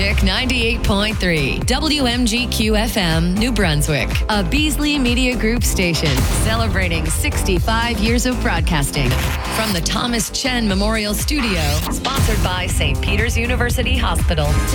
Music 98.3, WMGQ FM, New Brunswick, a Beasley Media Group station celebrating 65 years of broadcasting. From the Thomas Chen Memorial Studio, sponsored by St. Peter's University Hospital.